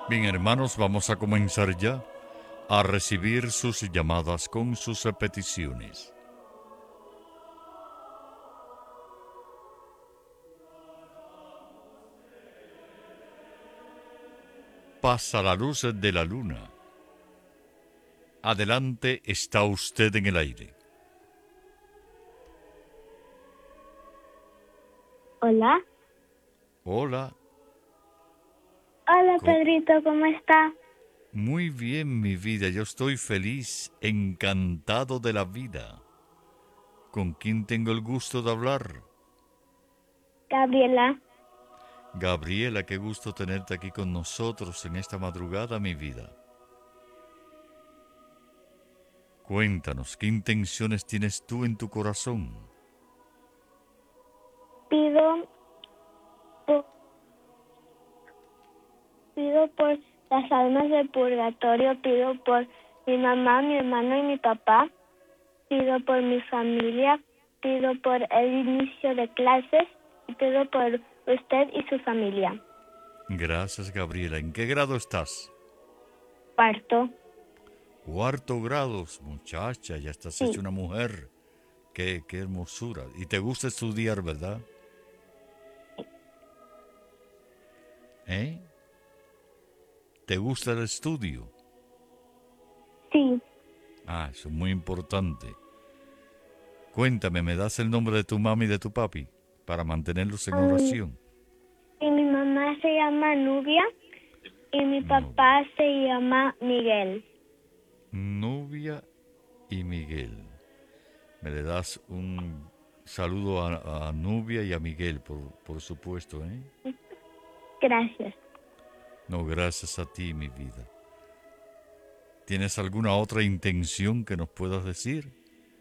Bien, hermanos, vamos a comenzar ya a recibir sus llamadas con sus peticiones. Pasa la luz de la luna. Adelante, está usted en el aire. Hola. Hola. Hola, Co- Pedrito, ¿cómo está? Muy bien, mi vida. Yo estoy feliz, encantado de la vida. ¿Con quién tengo el gusto de hablar? Gabriela. Gabriela, qué gusto tenerte aquí con nosotros en esta madrugada, mi vida. Cuéntanos, ¿qué intenciones tienes tú en tu corazón? Pido, po- pido por las almas del purgatorio, pido por mi mamá, mi hermano y mi papá, pido por mi familia, pido por el inicio de clases y pido por usted y su familia. Gracias, Gabriela. ¿En qué grado estás? Cuarto. Cuarto grado, muchacha, ya estás hecha Sí, una mujer. Qué hermosura. Y te gusta estudiar, ¿verdad? ¿Eh? ¿Te gusta el estudio? sí. Ah, eso es muy importante. Cuéntame, ¿me das el nombre de tu mami y de tu papi para mantenerlos en Um, oración? y mi mamá se llama Nubia y mi No. papá se llama Miguel. Nubia y Miguel. Me le das un saludo a Nubia y a Miguel, por supuesto, ¿eh? Gracias. No, gracias a ti, mi vida. ¿Tienes alguna otra intención que nos puedas decir?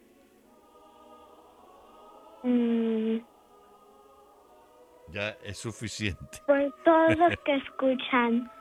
Mm, Ya es suficiente. por todos los que escuchan.